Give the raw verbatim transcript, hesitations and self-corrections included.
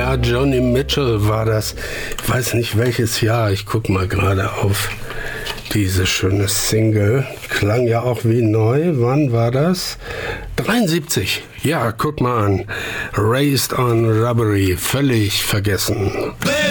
Ja, Joni Mitchell war das. Ich weiß nicht welches Jahr. Ich gucke mal gerade auf diese schöne Single. Klang ja auch wie neu. Wann war das? dreiundsiebzig. Ja, guck mal an. Raised on Robbery. Völlig vergessen.